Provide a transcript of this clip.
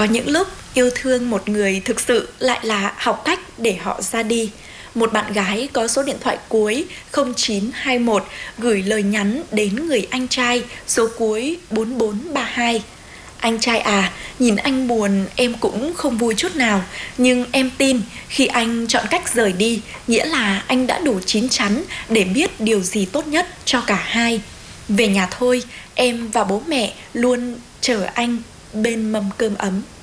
Có những lúc yêu thương một người thực sự lại là học cách để họ ra đi. Một bạn gái có số điện thoại cuối 0921 gửi lời nhắn đến người anh trai số cuối 4432. Anh trai à, nhìn anh buồn em cũng không vui chút nào, nhưng em tin khi anh chọn cách rời đi, nghĩa là anh đã đủ chín chắn để biết điều gì tốt nhất cho cả hai. Về nhà thôi, em và bố mẹ luôn chờ anh bên mâm cơm ấm.